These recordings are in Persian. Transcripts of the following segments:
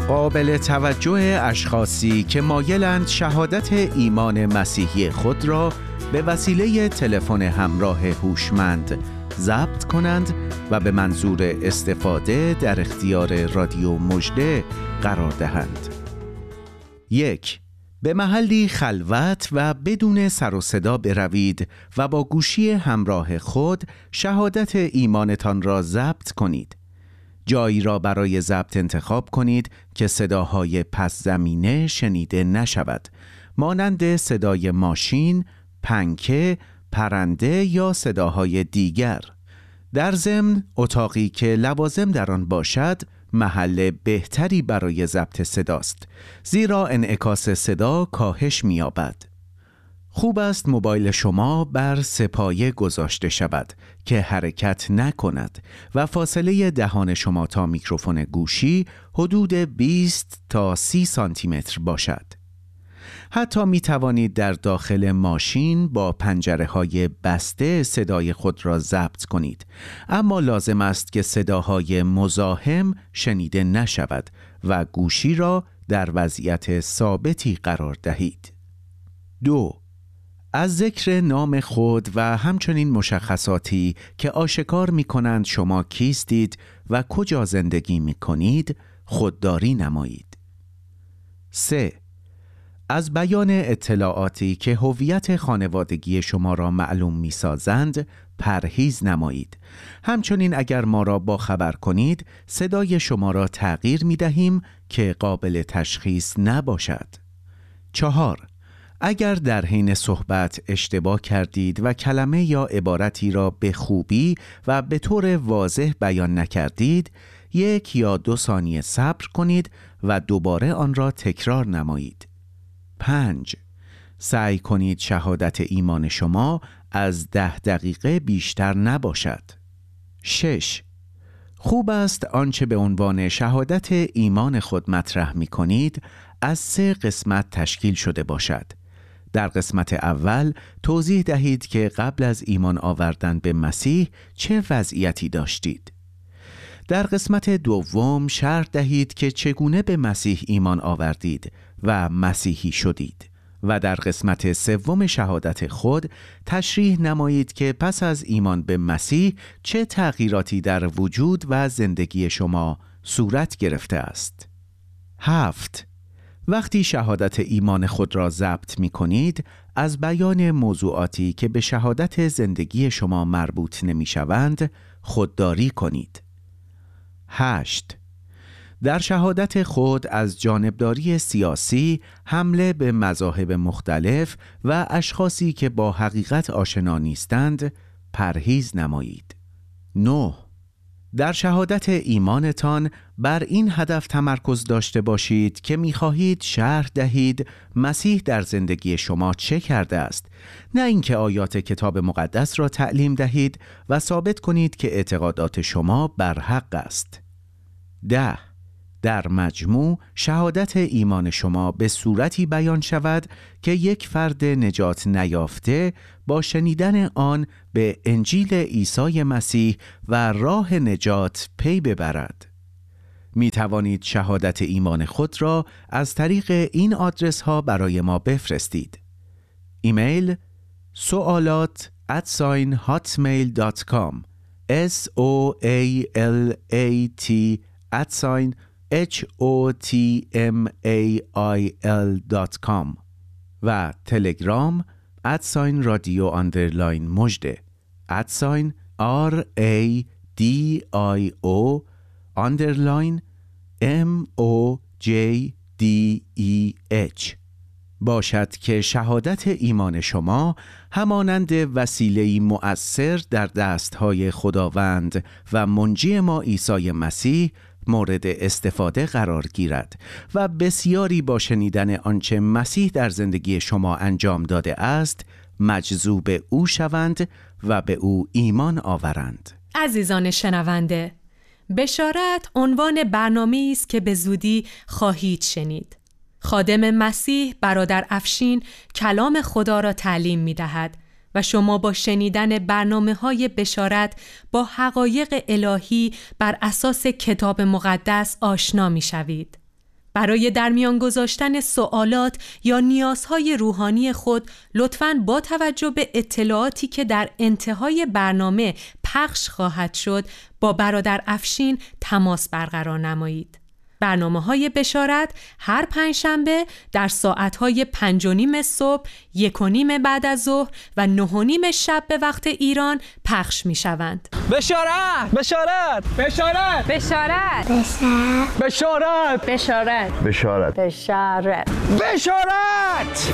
قابل توجه اشخاصی که مایلند شهادت ایمان مسیحی خود را به وسیله تلفن همراه هوشمند ضبط کنند و به منظور استفاده در اختیار رادیو مژده قرار دهند. 1. به محلی خلوت و بدون سر و صدا بروید و با گوشی همراه خود شهادت ایمانتان را ضبط کنید. جایی را برای ضبط انتخاب کنید که صداهای پس زمینه شنیده نشود، مانند صدای ماشین، پنکه، پرنده یا صداهای دیگر. در ضمن اتاقی که لوازم در آن باشد محل بهتری برای ضبط صداست، زیرا انعکاس صدا کاهش می‌یابد. خوب است موبایل شما بر سه‌پایه گذاشته شود که حرکت نکند و فاصله دهان شما تا میکروفون گوشی حدود 20 تا 30 سانتی متر باشد. حتی می توانید در داخل ماشین با پنجره‌های بسته صدای خود را ضبط کنید، اما لازم است که صداهای مزاحم شنیده نشود و گوشی را در وضعیت ثابتی قرار دهید. 2. از ذکر نام خود و همچنین مشخصاتی که آشکار می کنند شما کیستید و کجا زندگی می کنید خودداری نمایید. 3. از بیان اطلاعاتی که هویت خانوادگی شما را معلوم می سازند پرهیز نمایید. همچنین اگر ما را باخبر کنید صدای شما را تغییر می دهیم که قابل تشخیص نباشد. 4. اگر در حین صحبت اشتباه کردید و کلمه یا عبارتی را به خوبی و به طور واضح بیان نکردید، 1 یا 2 ثانیه صبر کنید و دوباره آن را تکرار نمایید. 5. سعی کنید شهادت ایمان شما از 10 دقیقه بیشتر نباشد. 6. خوب است آنچه به عنوان شهادت ایمان خود مطرح می کنید از 3 قسمت تشکیل شده باشد. در قسمت اول توضیح دهید که قبل از ایمان آوردن به مسیح چه وضعیتی داشتید. در قسمت دوم شرح دهید که چگونه به مسیح ایمان آوردید و مسیحی شدید. و در قسمت سوم شهادت خود تشریح نمایید که پس از ایمان به مسیح چه تغییراتی در وجود و زندگی شما صورت گرفته است. 7. وقتی شهادت ایمان خود را ضبط می کنید، از بیان موضوعاتی که به شهادت زندگی شما مربوط نمی شوند خودداری کنید. 8. در شهادت خود از جانبداری سیاسی، حمله به مذاهب مختلف و اشخاصی که با حقیقت آشنا نیستند پرهیز نمایید. 9. در شهادت ایمانتان بر این هدف تمرکز داشته باشید که می‌خواهید شرح دهید مسیح در زندگی شما چه کرده است، نه اینکه آیات کتاب مقدس را تعلیم دهید و ثابت کنید که اعتقادات شما بر حق است. 10. در مجموع شهادت ایمان شما به صورتی بیان شود که یک فرد نجات نیافته با شنیدن آن به انجیل عیسی مسیح و راه نجات پی ببرد. می توانید شهادت ایمان خود را از طریق این آدرس ها برای ما بفرستید. ایمیل soalat@hotmail.com soalat@hotmail.com و تلگرام @رادیو_مژده @RADIO_MOJDEH باشد که شهادت ایمان شما همانند وسیله‌ای مؤثر در دستهای خداوند و منجی ما عیسی مسیح مورد استفاده قرار گیرد و بسیاری با شنیدن آنچه مسیح در زندگی شما انجام داده است مجذوب او شوند و به او ایمان آورند. عزیزان شنونده، بشارت عنوان برنامه‌ای است که به زودی خواهید شنید. خادم مسیح برادر افشین کلام خدا را تعلیم می‌دهد و شما با شنیدن برنامه‌های بشارت با حقایق الهی بر اساس کتاب مقدس آشنا می‌شوید. برای در میان گذاشتن سوالات یا نیازهای روحانی خود لطفاً با توجه به اطلاعاتی که در انتهای برنامه پخش خواهد شد با برادر افشین تماس برقرار نمایید. برنامه‌های بشارت هر پنجشنبه در ساعت‌های 5:30 صبح، 1:30 بعد از ظهر و 9:30 شب به وقت ایران پخش می‌شوند. بشارت! بشارت! بشارت! بشارت! بشارت! بشارت! بشارت. بشارت! بشارت!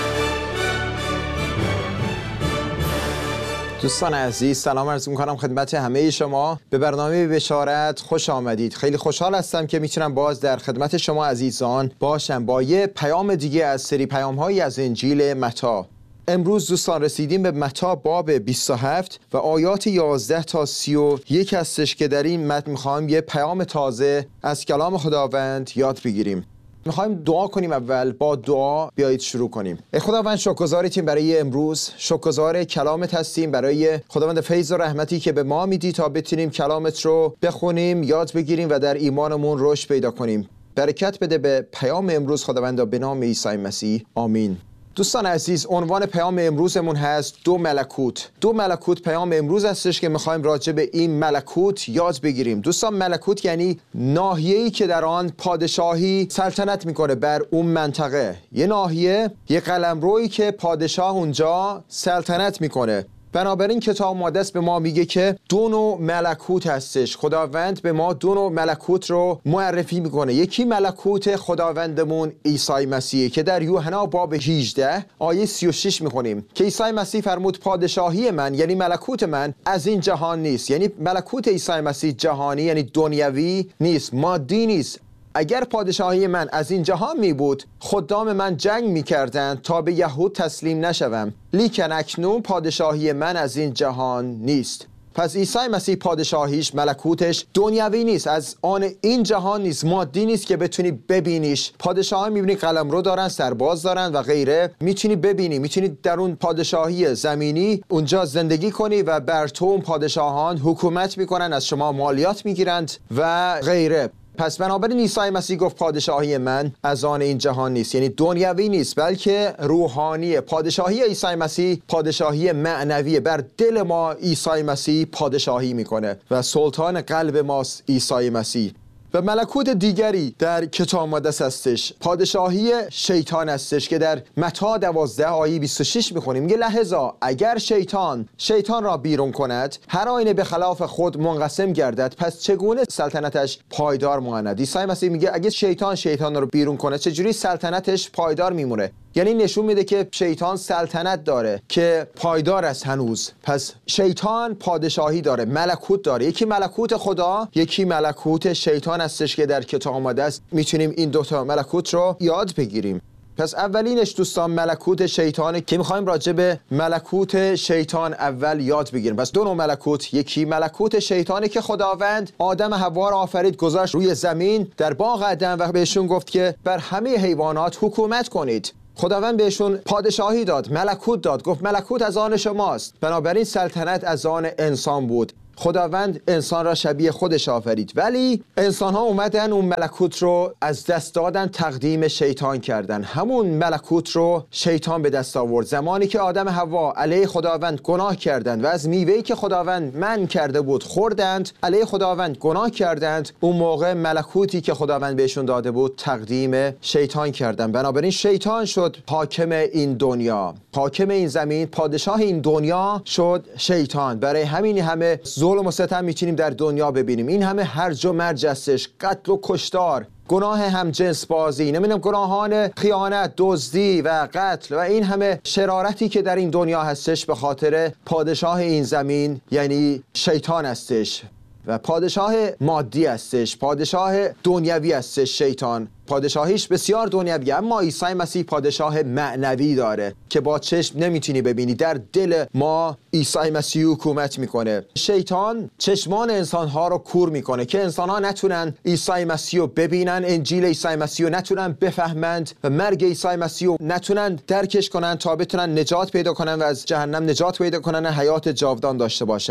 دوستان عزیز، سلام عرض می‌کنم خدمت همه شما. به برنامه بشارت خوش آمدید. خیلی خوشحال هستم که میتونم باز در خدمت شما عزیزان باشم با یه پیام دیگه از سری پیام‌هایی از انجیل متی. امروز دوستان رسیدیم به متی باب 27 و آیات 11 تا 31 هستش که در این متن می‌خوام یه پیام تازه از کلام خداوند یاد بگیریم. میخوایم دعا کنیم. اول با دعا بیایید شروع کنیم. ای خداوند، شکرگزاریم برای امروز، شکرگزار کلامت هستیم، برای خداوند فیض و رحمتی که به ما میدی تا بتونیم کلامت رو بخونیم، یاد بگیریم و در ایمانمون رشد پیدا کنیم. برکت بده به پیام امروز خداوند، به نام عیسی مسیح، آمین. دوستان عزیز، عنوان پیام امروزمون هست دو ملکوت. دو ملکوت پیام امروز هستش که میخوایم راجع به این ملکوت یاد بگیریم. دوستان، ملکوت یعنی ناحیه‌ای که در آن پادشاهی سلطنت میکنه بر اون منطقه. یه ناحیه، یه قلمرویی که پادشاه اونجا سلطنت میکنه. بنابراین کتاب مقدس به ما میگه که دو نوع ملکوت هستش. خداوند به ما دو نوع ملکوت رو معرفی میکنه. یکی ملکوت خداوندمون عیسی مسیح که در یوحنا باب 18 آیه 36 میخونیم که عیسی مسیح فرمود پادشاهی من، یعنی ملکوت من، از این جهان نیست. یعنی ملکوت عیسی مسیح جهانی، یعنی دنیوی نیست، مادی نیست. اگر پادشاهی من از این جهان می بود، خدام من جنگ می کردند تا به یهود تسلیم نشوم، لیکن اکنون پادشاهی من از این جهان نیست. پس عیسی مسیح پادشاهیش، ملکوتش دنیوی نیست، از آن این جهان نیست، مادی نیست که بتونی ببینیش. پادشاهان میبینی قلمرو دارن، سرباز دارن و غیره، میتونی ببینی، میتونی در اون پادشاهی زمینی اونجا زندگی کنی و بر تو اون پادشاهان حکومت میکنن، از شما مالیات میگیرند و غیره. پس بنابراین عیسی مسیح گفت پادشاهی من از آن این جهان نیست، یعنی دنیوی نیست بلکه روحانیه. پادشاهی عیسی مسیح پادشاهی معنویه. بر دل ما عیسی مسیح پادشاهی میکنه و سلطان قلب ماست عیسی مسیح. و ملکوت دیگری در کتاب مقدس هستش، پادشاهی شیطان هستش که در متی 12 آیه 26 میخونیم. میگه لحظه اگر شیطان را بیرون کند، هر آینه به خلاف خود منقسم گردد، پس چگونه سلطنتش پایدار ماند؟ عیسی مسیح میگه اگه شیطان رو بیرون کنه، چجوری سلطنتش پایدار میمونه؟ یعنی نشون میده که شیطان سلطنت داره که پایدار است هنوز. پس شیطان پادشاهی داره، ملکوت داره. یکی ملکوت خدا، یکی ملکوت شیطان هستش که در کتاب مقدس میتونیم این دوتا ملکوت رو یاد بگیریم. پس اولینش دوستان ملکوت شیطانه که میخوایم راجع به ملکوت شیطان اول یاد بگیریم. پس دو نوع ملکوت، یکی ملکوت شیطانه که خداوند آدم حوا را آفرید، گذاشت روی زمین در باغ عدن و بهشون گفت که بر همه حیوانات حکومت کنید. خداوند بهشون پادشاهی داد، ملکوت داد، گفت ملکوت از آن شماست. بنابراین سلطنت از آن انسان بود. خداوند انسان را شبیه خودش آفرید، ولی انسان ها اومدن اون ملکوت رو از دست دادن، تقدیم شیطان کردن. همون ملکوت رو شیطان به دست آورد زمانی که آدم حوا علیه خداوند گناه کردند و از میوه‌ای که خداوند منع کرده بود خوردند، علیه خداوند گناه کردند. اون موقع ملکوتی که خداوند بهشون داده بود تقدیم شیطان کردند. بنابراین شیطان شد حاکم این دنیا، حاکم این زمین، پادشاه این دنیا شد شیطان. برای همین همه ظلم و ستم میتونیم در دنیا ببینیم. این همه هرج و مرج هستش، قتل و کشتار، گناه همجنس بازی، گناهان خیانت، دزدی و قتل و این همه شرارتی که در این دنیا هستش به خاطر پادشاه این زمین یعنی شیطان هستش و پادشاه مادی هستش، پادشاه دنیوی هستش. شیطان پادشاهیش بسیار دنیویه، اما عیسی مسیح پادشاه معنوی داره که با چشم نمیتونی ببینی. در دل ما عیسی مسیح حکومت میکنه. شیطان چشمان انسانها رو کور میکنه که انسانها نتونن عیسی مسیح رو ببینن، انجیل عیسی مسیح رو نتونن بفهمند و مرگ عیسی مسیح رو نتونن درکش کنن تا بتونن نجات پیدا کنن و از جهنم نجات پیدا کنن، حیات جاودان داشته باشن.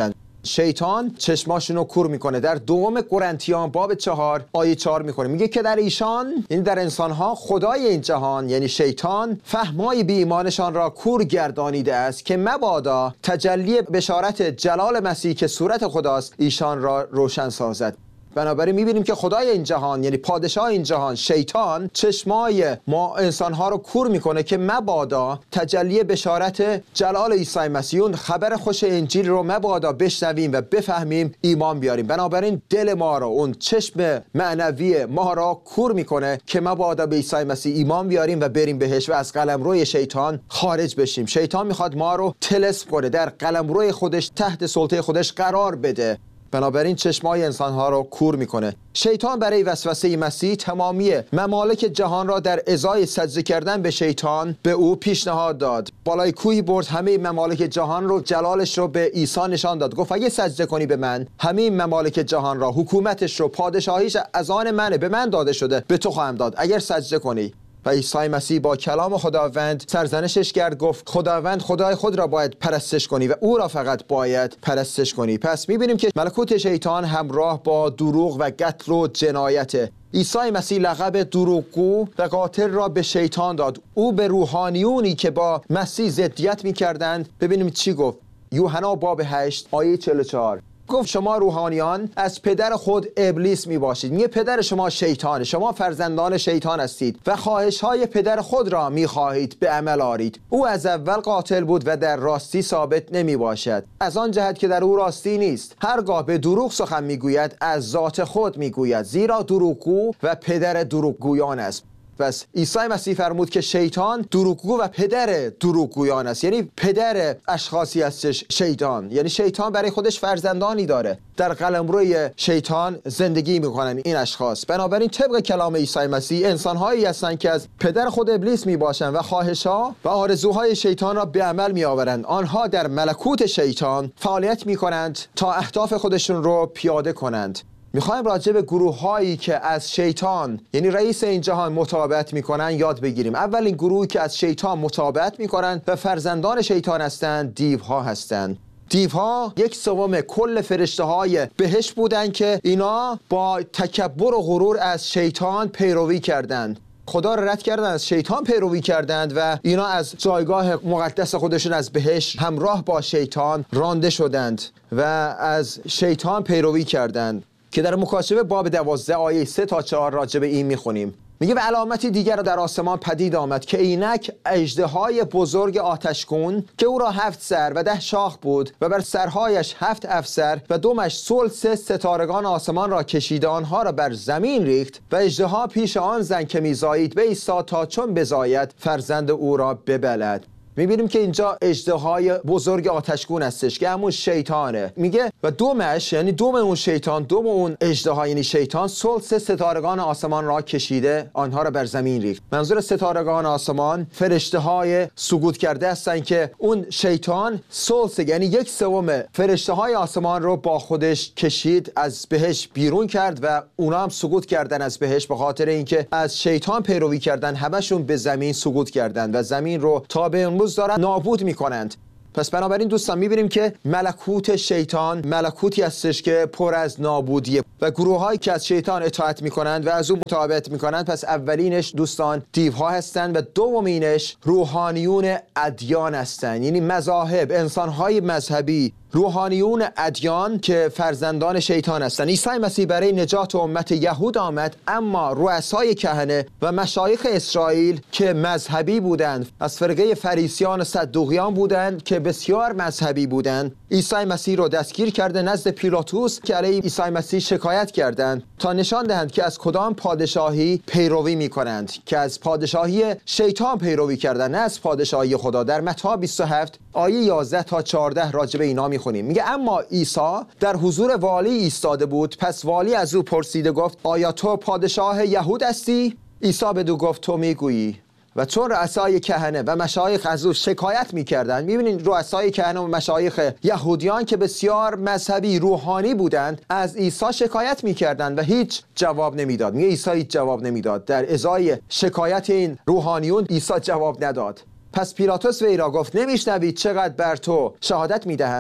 شیطان چشماشونو کور میکنه. در دوم قرنتیان باب 4 آیه 4 میخونه، میگه که در ایشان، یعنی در انسانها، خدای این جهان یعنی شیطان فهمای بی ایمانشان را کور گردانیده است که مبادا تجلی بشارت جلال مسیح که صورت خداست ایشان را روشن سازد. بنابراین میبینیم که خدای این جهان یعنی پادشاه این جهان شیطان چشمای ما انسانها رو کور میکنه که مبادا تجلی بشارت جلال عیسی مسیح، اون خبر خوش انجیل رو مبادا بشنویم و بفهمیم، ایمان بیاریم. بنابراین دل ما رو، اون چشم معنوی ما رو کور میکنه که مبادا به عیسی مسیح ایمان بیاریم و بریم بهش و از قلمروی شیطان خارج بشیم. شیطان میخواد ما رو طلسم کنه، در قلمروی خودش تحت سلطه خودش قرار بده. بنابراین چشمای انسانها رو کور میکنه. شیطان برای وسوسه مسیح تمامی ممالک جهان را در ازای سجده کردن به شیطان به او پیشنهاد داد. بالای کوهی برد، همه ممالک جهان رو، جلالش رو به عیسی نشان داد. گفت اگه سجده کنی به من، همه ممالک جهان را، حکومتش رو، پادشاهیش از آن منه، به من داده شده، به تو خواهم داد اگر سجده کنی. و عیسی مسیح با کلام خداوند سرزنشش کرد، گفت خداوند خدای خود را باید پرستش کنی و او را فقط باید پرستش کنی. پس میبینیم که ملکوت شیطان همراه با دروغ و قتل و جنایته. عیسی مسیح لقب دروغگو و قاتل را به شیطان داد. او به روحانیونی که با مسیح ضدیت میکردند، ببینیم چی گفت. یوحنا باب 8 آیه 44 گفت شما روحانیان از پدر خود ابلیس می باشید. میگه پدر شما شیطانه، شما فرزندان شیطان هستید و خواهش های پدر خود را می خواهید به عمل آورید. او از اول قاتل بود و در راستی ثابت نمی باشد، از آن جهت که در او راستی نیست. هرگاه به دروغ سخن می گوید از ذات خود می گوید، زیرا دروغگو و پدر دروغگویان است. پس عیسی مسیح فرمود که شیطان دروغگو و پدر دروغگویان است، یعنی پدر اشخاصی هستش شیطان. یعنی شیطان برای خودش فرزندانی داره، در قلمروی شیطان زندگی میکنن این اشخاص. بنابراین طبق کلام عیسی مسیح انسانهایی هستند که از پدر خود ابلیس میباشند و خواهش‌ها و آرزوهای شیطان را به عمل میآورند. آنها در ملکوت شیطان فعالیت میکنند تا اهداف خودشون رو پیاده کنند. میخوایم راجع به گروه هایی که از شیطان یعنی رئیس این جهان متابعت میکنن یاد بگیریم. اولین گروهی که از شیطان متابعت میکنن و فرزندان شیطان هستند، دیوها هستند. دیوها 1/3 کل فرشته های بهشت بودند که اینا با تکبر و غرور از شیطان پیروی کردند. خدا را رد کردند، از شیطان پیروی کردند و اینا از جایگاه مقدس خودشون از بهشت همراه با شیطان رانده شدند و از شیطان پیروی کردند که در مکاشفه باب 12 آیه 3 تا 4 راجع به این میخونیم. میگه و علامتی دیگر در آسمان پدید آمد که اینک اژدهای بزرگ آتشگون که او را 7 سر و 10 شاخ بود و بر سرهایش 7 افسر و دمش ثلث ستارگان آسمان را کشیده، آنها را بر زمین ریخت و اژدها پیش آن زن که میزایید بایستاد تا چون بزاید فرزند او را ببلد. میبینیم که اینجا اژدهای بزرگ آتشگون هستش که همون شیطانه. میگه و دومش یعنی دوم اون شیطان، دوم اون اژدها یعنی شیطان، ثلث ستارگان آسمان را کشیده، آنها را بر زمین ریخت. منظور ستارگان آسمان فرشته های سقوط کرده هستن که اون شیطان ثلث یعنی 1/3 فرشته های آسمان رو با خودش کشید، از بهشت بیرون کرد و اونا هم سقوط کردن از بهشت به خاطر اینکه از شیطان پیروی کردن. همشون به زمین سقوط کردن و زمین رو تا به امروز دارن نابود میکنند. پس بنابراین دوستان میبینیم که ملکوت شیطان ملکوتی هستش که پر از نابودیه و گروه هایی که از شیطان اطاعت میکنند و از اون مطابقت میکنند، پس اولینش دوستان دیوها هستند و دومینش روحانیون ادیان هستند، یعنی مذاهب، انسان های مذهبی، روحانیون ادیان که فرزندان شیطان هستند. عیسی مسیح برای نجات امت یهود آمد، اما رؤسای کهنه و مشایخ اسرائیل که مذهبی بودند، از فرقه فریسیان و صدوقیان بودند که بسیار مذهبی بودند، عیسی مسیح رو دستگیر کرده نزد پیلاطوس که علیه عیسی مسیح شکایت کردند تا نشان دهند که از کدام پادشاهی پیروی میکنند، که از پادشاهی شیطان پیروی کردند، نه از پادشاهی خدا. در متی 27 آیه 11 تا 14 راجع به اینا میخونیم. میگه اما عیسی در حضور والی ایستاده بود، پس والی از او پرسیده گفت آیا تو پادشاه یهود هستی؟ عیسی بدو گفت تو میگویی. و چون رؤسای کهنه و مشایخ از او شکایت میکردند، میبینید رؤسای کهنه و مشایخ یهودیان که بسیار مذهبی روحانی بودند از عیسی شکایت میکردند و هیچ جواب نمیداد. میگه عیسی هیچ جواب نمیداد. در ازای شکایت این روحانیون عیسی جواب نداد. پس پیلاطوس وی را گفت نمیشنوید چقدر بر تو شهادت میدهند؟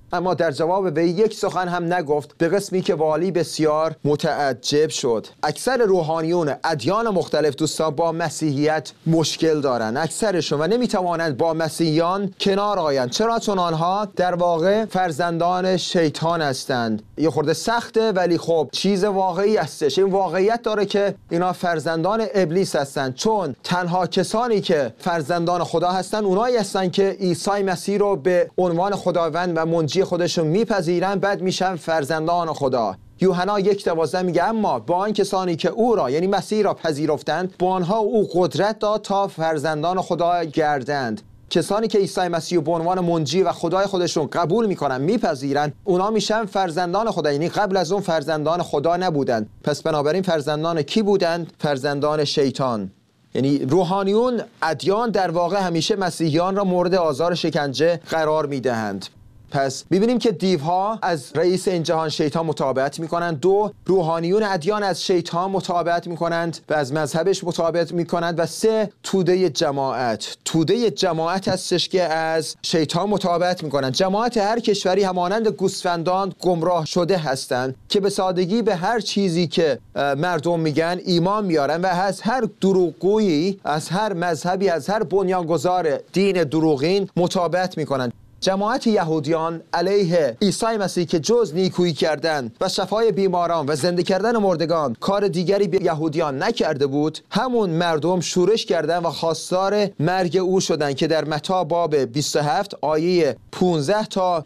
اما در جواب وی یک سخن هم نگفت، به قسمی که والی بسیار متعجب شد. اکثر روحانیون ادیان مختلف دوستان با مسیحیت مشکل دارن، اکثرشون، و نمیتوانند با مسیحیان کنار آیند. چرا؟ چون آنها در واقع فرزندان شیطان هستند. یه خورده سخته ولی خب چیز واقعی هستش. این واقعیت داره که اینا فرزندان ابلیس هستند، چون تنها کسانی که فرزندان خدا هستند اونایی هستند که عیسی مسیح رو به عنوان خداوند و منجی خودشون میپذیرن، بعد میشن فرزندان خدا. یوحنا 1:12 میگه اما با آن کسانی که او را یعنی مسیح را پذیرفتند با آنها او قدرت داد تا فرزندان خدا گردند. کسانی که عیسی مسیح رو به عنوان منجی و خدای خودشون قبول میکنن، میپذیرن، اونا میشن فرزندان خدا. یعنی قبل از اون فرزندان خدا نبودن. پس بنابراین فرزندان کی بودند؟ فرزندان شیطان. یعنی روحانیون ادیان در واقع همیشه مسیحیان را مورد آزار و شکنجه قرار میدهند. پس ببینیم که دیوها از رئیس این جهان شیطان مطابقت میکنند. 2. روحانیون ادیان از شیطان مطابقت میکنند و از مذهبش مطابقت میکنند. و 3. توده جماعت هستش که از شیطان مطابقت میکنند. جماعت هر کشوری همانند گوسفندان گمراه شده هستند که به سادگی به هر چیزی که مردم میگن ایمان میارن و از هر دروغگویی، از هر مذهبی، از هر بنیانگذار دین دروغین مطابقت میکنند. جماعت یهودیان علیه عیسی مسیح که جز نیکویی کردن و شفای بیماران و زنده کردن مردگان کار دیگری به یهودیان نکرده بود، همون مردم شورش کردن و خواستار مرگ او شدن که در متی باب 27 آیه 15 تا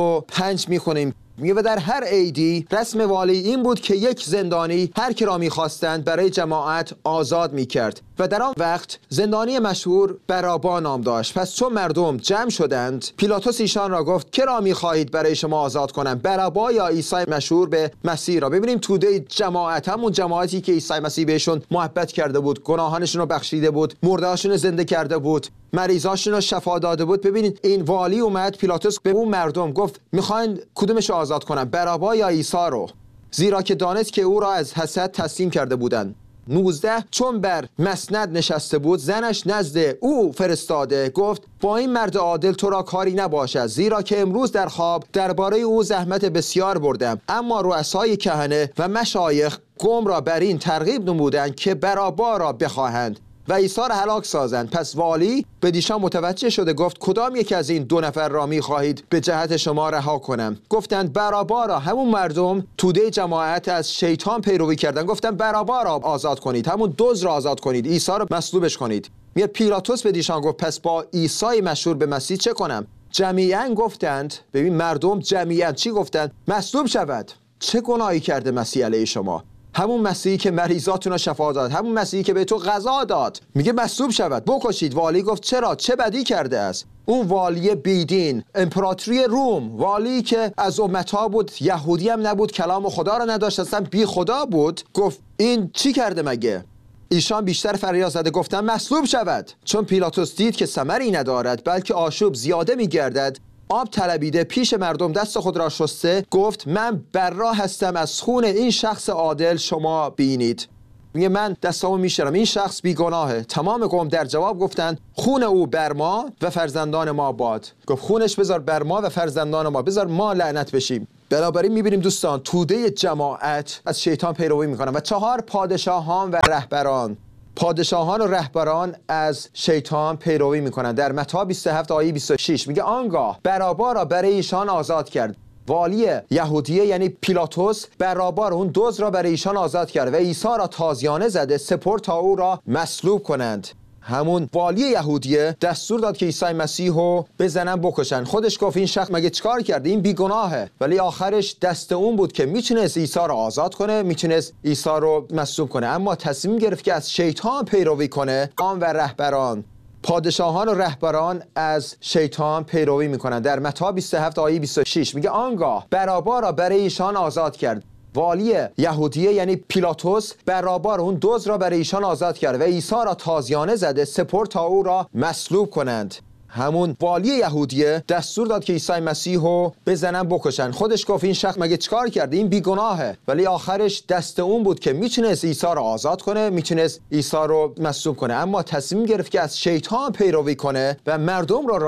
25 میخونیم. میگه و در هر عیدی رسم والی این بود که یک زندانی هر که را میخواستند برای جماعت آزاد میکرد و در آن وقت زندانی مشهور بارابا نام داشت. پس چون مردم جمع شدند، پیلاطس ایشان را گفت که را میخواهید برای شما آزاد کنم، بارابا یا عیسی مشهور به مسیح را؟ ببینیم توده جماعت، همون جماعتی که عیسی مسیح بهشون محبت کرده بود، گناهانشون رو بخشیده بود، مردهاشون رو زنده کرده بود، مریضاشون رو شفا داده بود. ببینید این والی اومد، پیلاطس به اون مردم گفت میخواین کدومش رو آزاد کنم، بارابا یا عیسی رو؟ زیرا که دانست که او را از حسد تسلیم کرده بودند. 19 چون بر مسند نشسته بود، زنش نزد او فرستاده گفت با این مرد عادل تو را کاری نباشد، زیرا که امروز در خواب درباره او زحمت بسیار بردم. اما رؤسای کهنه و مشایخ قوم را بر این ترغیب نمودند که بارابا را بخواهند و عیسی را هلاک سازند. پس والی به دیشان متوجه شده گفت کدام یک از این 2 نفر را می خواهید به جهت شما رها کنم؟ گفتند بارابا را. همون مردم توده جماعت از شیطان پیروی کردند، گفتند بارابا را آزاد کنید، همون دزد را آزاد کنید، عیسی را مصلوبش کنید. میاد پیلاطس به دیشان گفت پس با عیسی مشهور به مسیح چه کنم؟ جمیعاً گفتند، ببین مردم جمیعاً چی گفتند؟ مصلوب شود. چه گناهی کرده مسیح علیه شما؟ همون مسیحی که مریضاتون رو شفا داد، همون مسیحی که به تو غذا داد، میگه مصلوب شود، بکشید. والی گفت چرا؟ چه بدی کرده است؟ اون والی بیدین، امپراتوری روم، والی که از امتها بود، یهودی هم نبود، کلام خدا رو نداشت، اصلا بی خدا بود، گفت این چی کرده مگه؟ ایشان بیشتر فریاد زده گفتن مصلوب شود. چون پیلاطس دید که ثمری ندارد بلکه آشوب زیاده میگردد، آب طلبیده پیش مردم دست خود را شسته، گفت من برا هستم از خون این شخص عادل شما بینید. میگه من دستامو میشرم، این شخص بیگناهه. تمام قوم در جواب گفتند خون او بر ما و فرزندان ما باد. گفت خونش بذار بر ما و فرزندان ما، بذار ما لعنت بشیم. بنابراین میبینیم دوستان توده جماعت از شیطان پیروی میکنن. و 4 پادشاهان و رهبران، پادشاهان و رهبران از شیطان پیروی میکنند. در متی 27 آیه 26 میگه آنگاه بارابا را برای ایشان آزاد کرد. والی یهودیه یعنی پیلاطس بارابا را، اون دزد را برای ایشان آزاد کرد و عیسی را تازیانه زده سپرد تا او را مصلوب کنند. همون والی یهودیه دستور داد که عیسی مسیح رو بزنن بکشن. خودش گفت این شخص مگه چیکار کرده؟ این بیگناهه. ولی آخرش دست اون بود که میتونست عیسی رو آزاد کنه، میتونست عیسی رو مصلوب کنه، اما تصمیم گرفت که از شیطان پیروی کنه. آن و رهبران، پادشاهان و رهبران از شیطان پیروی میکنن. در متی 27 آیه 26 میگه آنگاه بارابا را برای ایشان آزاد کرد. والی یهودیه یعنی پیلاطس بارابا را، اون دزد را برای ایشان آزاد کرد و عیسی را تازیانه زده سپرد تا او را مصلوب کنند. همون والی یهودیه دستور داد که عیسی مسیح رو بزنن بکشن. خودش گفت این شخص مگه چیکار کرده؟ این بیگناهه. ولی آخرش دست اون بود که میتونست عیسی رو آزاد کنه، میتونست عیسی رو مصلوب کنه، اما تصمیم گرفت که از شیطان پیروی کنه و مردم رو